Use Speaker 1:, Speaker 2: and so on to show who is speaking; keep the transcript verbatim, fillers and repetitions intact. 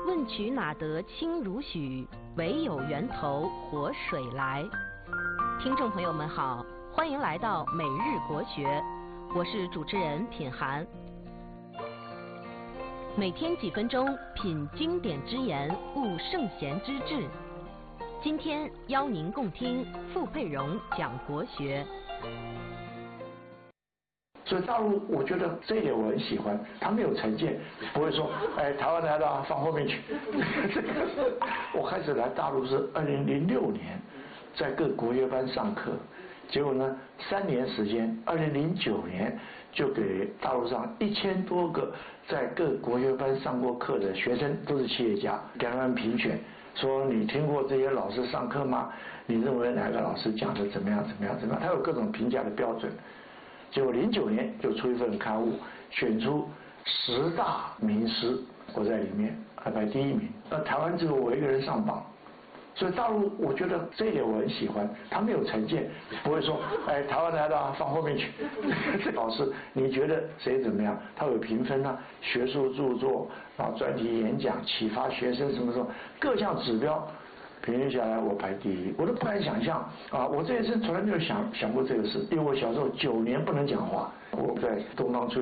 Speaker 1: 问渠哪得清如许？唯有源头活水来。听众朋友们好，欢迎来到每日国学，我是主持人品涵。每天几分钟，品经典之言，悟圣贤之治。今天邀您共听傅佩荣讲国学。
Speaker 2: 所以大陆，我觉得这一点我很喜欢，他没有成见，不会说，哎，台湾来了放后面去。这个是我开始来大陆是二零零六年，在各国学班上课，结果呢，三年时间，二零零九年就给大陆上一千多个在各国学班上过课的学生，都是企业家，给他们评选，说你听过这些老师上课吗？你认为哪个老师讲的怎么样怎么样怎么样？他有各种评价的标准。结果零九年就出一份刊物，选出十大名师，我在里面还排第一名。那台湾只有我一个人上榜，所以大陆我觉得这一点我很喜欢，他没有成见，不会说，哎，台湾来了放后面去。这老师你觉得谁怎么样？他有评分啊，学术著作，然后专题演讲，启发学生什么什么各项指标。平均下来，我排第一，我都不敢想象啊！我这一生从来没有想想过这个事，因为我小时候九年不能讲话，我在东方出